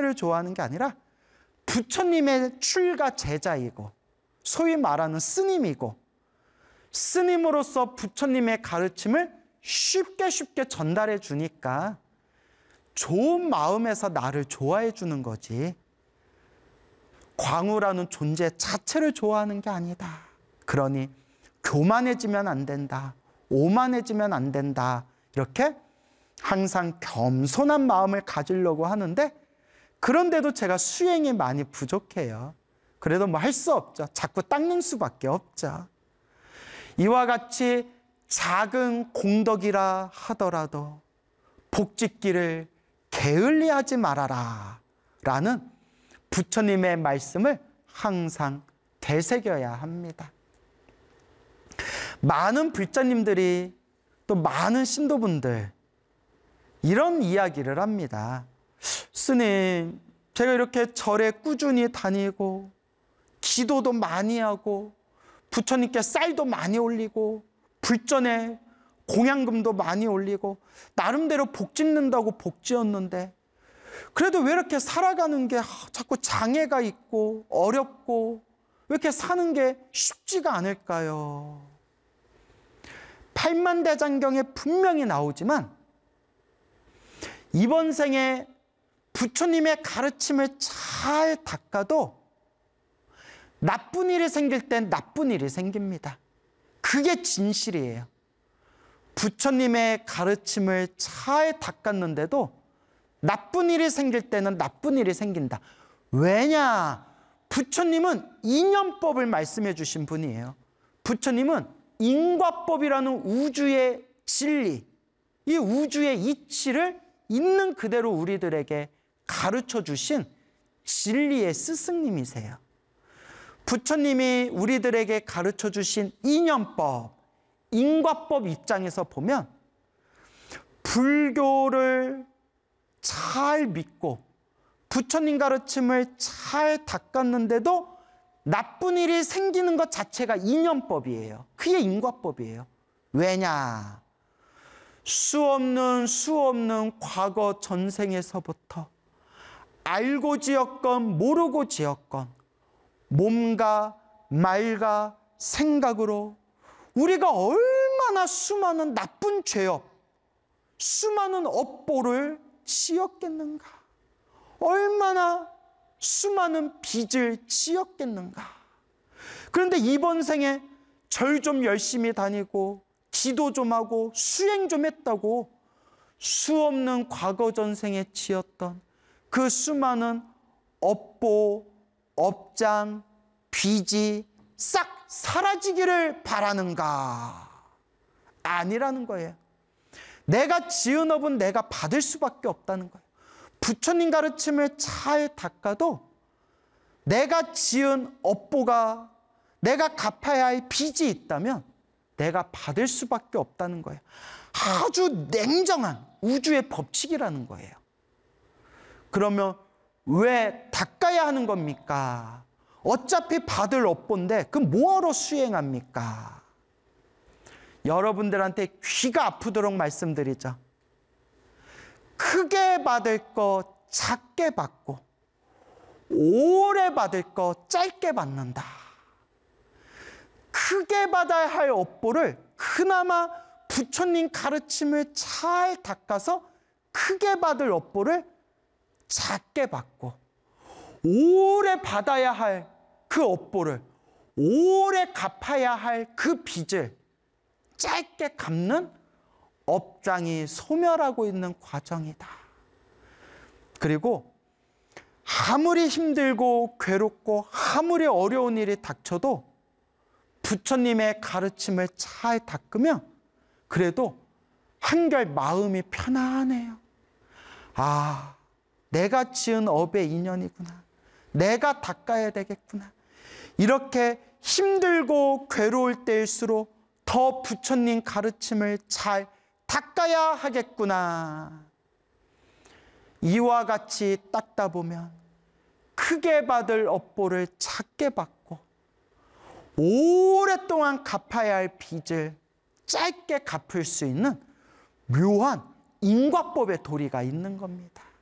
자체를 좋아하는 게 아니라 부처님의 출가 제자이고 소위 말하는 스님이고 스님으로서 부처님의 가르침을 쉽게 전달해 주니까 좋은 마음에서 나를 좋아해 주는 거지 광우라는 존재 자체를 좋아하는 게 아니다. 그러니 교만해지면 안 된다. 오만해지면 안 된다. 이렇게 항상 겸손한 마음을 가지려고 하는데 그런데도 제가 수행이 많이 부족해요. 그래도 뭐 할 수 없죠. 자꾸 닦는 수밖에 없죠. 이와 같이 작은 공덕이라 하더라도 복짓기를 게을리하지 말아라 라는 부처님의 말씀을 항상 되새겨야 합니다. 많은 불자님들이 또 많은 신도분들 이런 이야기를 합니다. 스님, 제가 이렇게 절에 꾸준히 다니고 기도도 많이 하고 부처님께 쌀도 많이 올리고 불전에 공양금도 많이 올리고 나름대로 복 짓는다고 복 지었는데 그래도 왜 이렇게 살아가는 게 자꾸 장애가 있고 어렵고 왜 이렇게 사는 게 쉽지가 않을까요? 팔만대장경에 분명히 나오지만 이번 생에 부처님의 가르침을 잘 닦아도 나쁜 일이 생길 땐 나쁜 일이 생깁니다. 그게 진실이에요. 부처님의 가르침을 잘 닦았는데도 나쁜 일이 생길 때는 나쁜 일이 생긴다. 왜냐? 부처님은 인연법을 말씀해 주신 분이에요. 부처님은 인과법이라는 우주의 진리, 이 우주의 이치를 있는 그대로 우리들에게 가르쳐 주신 진리의 스승님이세요. 부처님이 우리들에게 가르쳐 주신 인연법, 인과법 입장에서 보면 불교를 잘 믿고 부처님 가르침을 잘 닦았는데도 나쁜 일이 생기는 것 자체가 인연법이에요. 그게 인과법이에요. 왜냐? 수 없는 과거 전생에서부터 알고 지었건 모르고 지었건 몸과 말과 생각으로 우리가 얼마나 수많은 나쁜 죄업, 수많은 업보를 지었겠는가? 얼마나 수많은 빚을 지었겠는가? 그런데 이번 생에 절 좀 열심히 다니고 기도 좀 하고 수행 좀 했다고 수 없는 과거 전생에 지었던 그 수많은 업보, 업장, 빚이 싹 사라지기를 바라는가? 아니라는 거예요. 내가 지은 업은 내가 받을 수밖에 없다는 거예요. 부처님 가르침을 잘 닦아도 내가 지은 업보가 내가 갚아야 할 빚이 있다면 내가 받을 수밖에 없다는 거예요. 아주 냉정한 우주의 법칙이라는 거예요. 그러면 왜 닦아야 하는 겁니까? 어차피 받을 업보인데 그럼 뭐하러 수행합니까? 여러분들한테 귀가 아프도록 말씀드리죠. 크게 받을 거 작게 받고 오래 받을 거 짧게 받는다. 크게 받아야 할 업보를 그나마 부처님 가르침을 잘 닦아서 크게 받을 업보를 작게 받고 오래 받아야 할 그 업보를 오래 갚아야 할 그 빚을 짧게 갚는 업장이 소멸하고 있는 과정이다. 그리고 아무리 힘들고 괴롭고 아무리 어려운 일이 닥쳐도 부처님의 가르침을 잘 닦으면 그래도 한결 마음이 편안해요. 아, 내가 지은 업의 인연이구나. 내가 닦아야 되겠구나. 이렇게 힘들고 괴로울 때일수록 더 부처님 가르침을 잘 닦아야 하겠구나. 이와 같이 닦다 보면 크게 받을 업보를 작게 받고 오랫동안 갚아야 할 빚을 짧게 갚을 수 있는 묘한 인과법의 도리가 있는 겁니다.